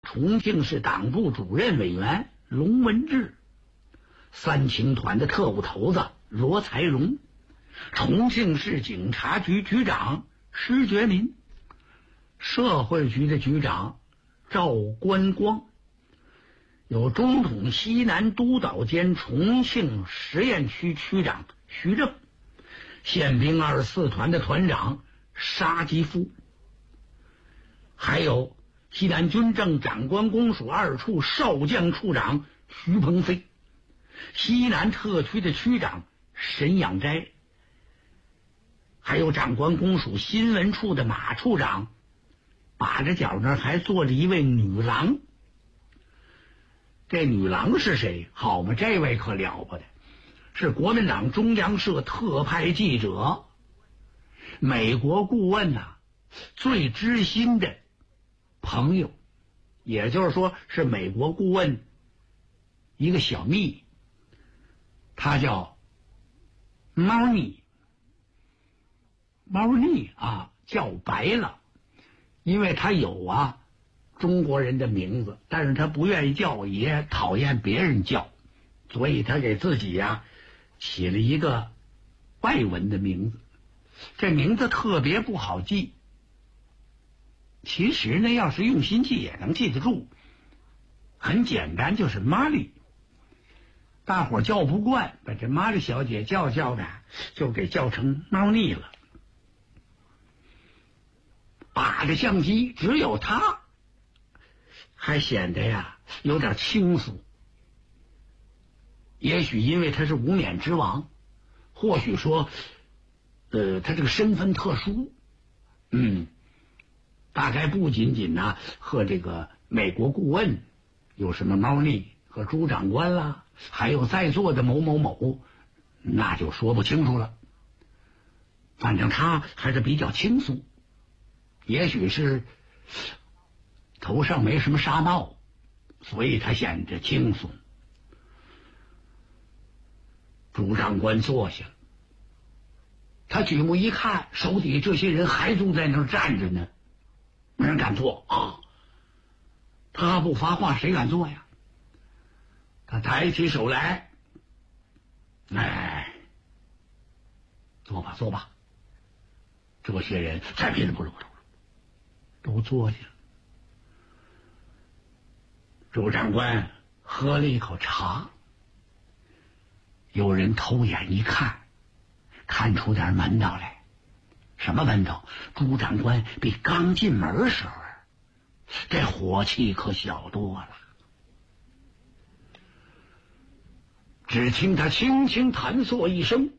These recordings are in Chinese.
重庆市党部主任委员龙文志，三青团的特务头子罗才荣，重庆市警察局局长施觉民，社会局的局长赵观光，有中统西南督导兼重庆实验区区长徐正，宪兵24团的团长沙基夫，还有西南军政长官公署2处少将处长徐鹏飞，西南特区的区长沈养斋，还有长官公署新闻处的马处长，把着脚那儿还坐着一位女郎。这女郎是谁？好嘛，这位可了不得，是国民党中央社特派记者，美国顾问最知心的朋友，也就是说是美国顾问一个小蜜，他叫猫腻叫白了，因为他有中国人的名字，但是他不愿意叫，也讨厌别人叫，所以他给自己起了一个外文的名字，这名字特别不好记。其实呢，要是用心记也能记得住，很简单，就是玛丽。大伙叫不惯，把这玛丽小姐叫的，就给叫成猫腻了。把着相机，只有他还显得有点轻松。也许因为他是无冕之王，或许说他这个身份特殊，大概不仅仅和这个美国顾问有什么猫腻，和朱长官啦，还有在座的某某某，那就说不清楚了。反正他还是比较轻松，也许是头上没什么纱帽，所以他显得轻松。朱长官坐下，他举目一看，手底这些人还都在那儿站着呢，没人敢坐他不发话，谁敢坐呀？他抬起手来，坐吧坐吧。这些人再别的不都坐下了。朱长官喝了一口茶，有人偷眼一看，看出点门道来。什么门道？朱长官比刚进门时候这火气可小多了。只听他轻轻弹嗽一声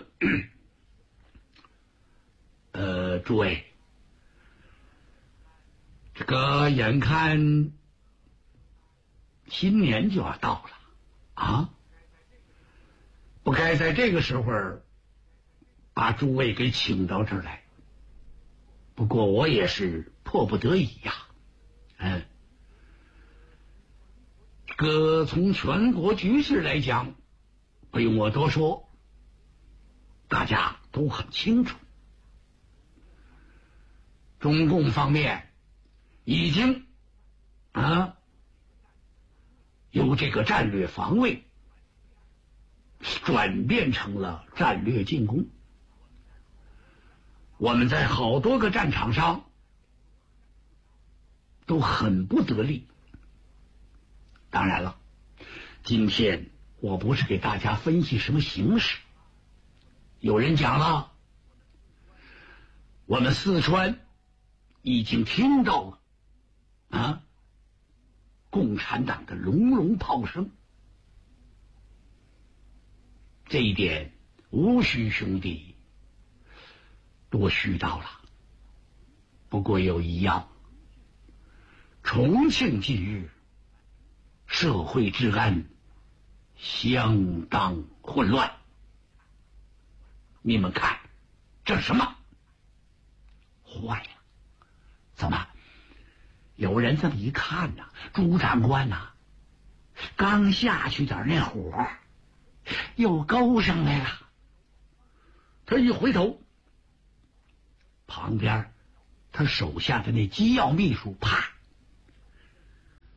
诸位，这个眼看新年就要到了不该在这个时候把诸位给请到这儿来，不过我也是迫不得已这个从全国局势来讲，不用我多说，大家都很清楚。中共方面已经由这个战略防卫转变成了战略进攻。我们在好多个战场上都很不得力。当然了，今天我不是给大家分析什么形势。有人讲了，我们四川已经听到了共产党的隆隆炮声，这一点无需兄弟多絮叨了。不过有一样，重庆近日社会治安相当混乱。你们看这是什么？坏了！怎么？有人这么一看朱长官刚下去点那火又勾上来了。他一回头，旁边他手下的那机要秘书啪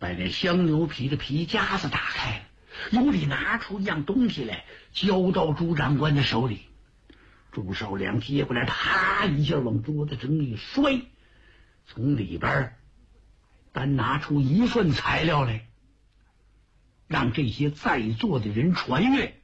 把这香牛皮的皮夹子打开了，由里拿出一样东西来，交到朱长官的手里。朱绍良接过来，啪一下往桌子上一摔，从里边单拿出一份材料来，让这些在座的人传阅。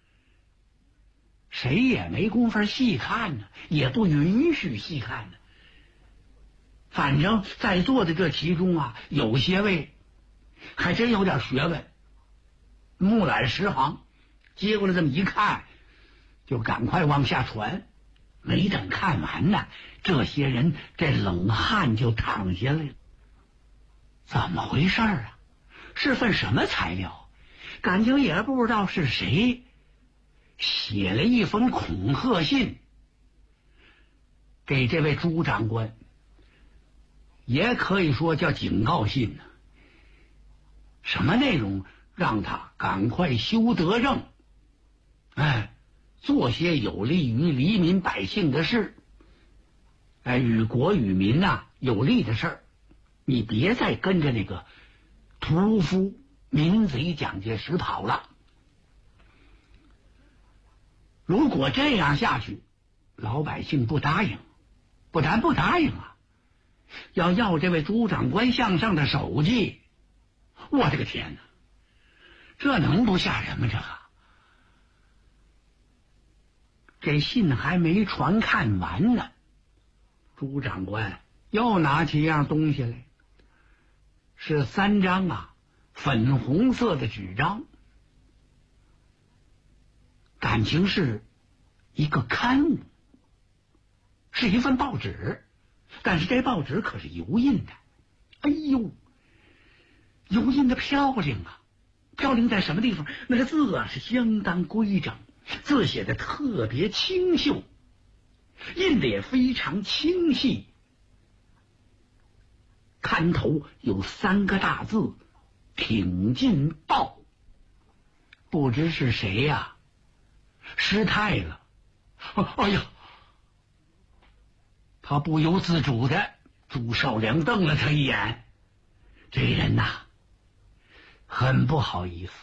谁也没工夫细看呢，也不允许细看呢。反正在座的这其中啊，有些位还真有点学问，目览十行，接过来这么一看，就赶快往下传。没等看完呢，这些人这冷汗就淌下来了。怎么回事啊？是份什么材料？感情也不知道是谁写了一封恐吓信给这位朱长官，也可以说叫警告信呢。什么内容？让他赶快修德政，做些有利于黎民百姓的事，与国与民有利的事儿。你别再跟着那个屠夫民贼蒋介石跑了。如果这样下去，老百姓不答应，不但不答应要这位朱长官向上的手迹。我的个天哪，这能不吓人吗？这信还没传看完呢，朱长官又拿起一样东西来，是3张粉红色的纸张，感情是一个刊物，是一份报纸，但是这报纸可是油印的。哎呦，油印的漂亮漂亮在什么地方？那个字是相当规整，字写的特别清秀，印的也非常清细。刊头有3个大字：挺进报。不知是谁失态了。哎呀，他不由自主的，朱绍良瞪了他一眼。这人很不好意思，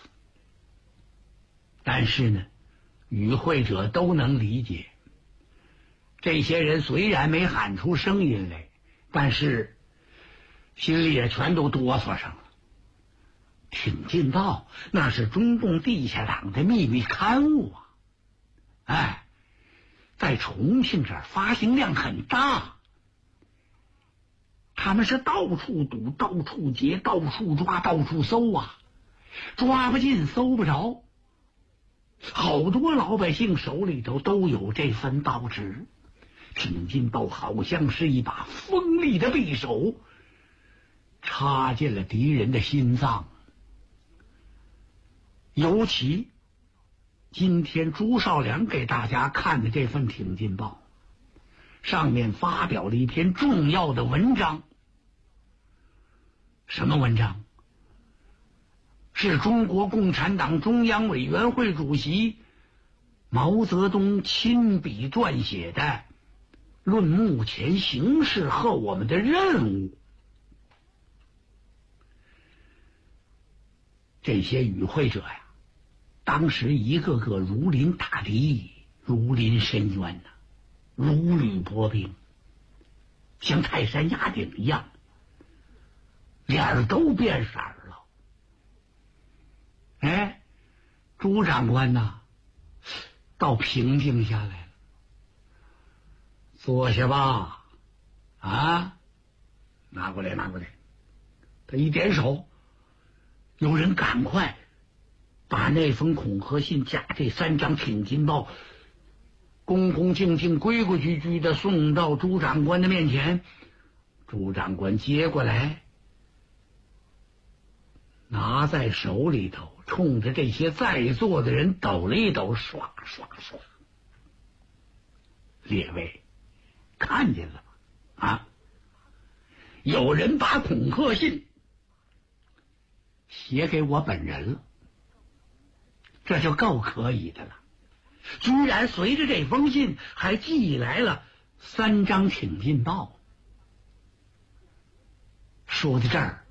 但是呢，与会者都能理解。这些人虽然没喊出声音来，但是心里也全都哆嗦上了。挺进报那是中共地下党的秘密刊物在重庆这儿发行量很大，他们是到处堵，到处劫，到处抓，到处搜抓不进，搜不着。好多老百姓手里头都有这份报纸。挺进报好像是一把锋利的匕首，插进了敌人的心脏。尤其今天朱绍良给大家看的这份挺进报，上面发表了一篇重要的文章。什么文章？是中国共产党中央委员会主席毛泽东亲笔撰写的《论目前形势和我们的任务》。这些与会者当时一个个如临大敌，如临深渊如履薄冰，像泰山压顶一样，脸儿都变色了。朱长官倒平静下来了。坐下吧，拿过来。他一点手，有人赶快把那封恐吓信加这3张挺进报恭恭敬敬规规矩矩的送到朱长官的面前。朱长官接过来，拿在手里头，冲着这些在座的人抖了一抖，刷刷刷。列位看见了吗？有人把恐吓信写给我本人了，这就够可以的了。居然随着这封信还寄来了3张挺进报。说到这儿，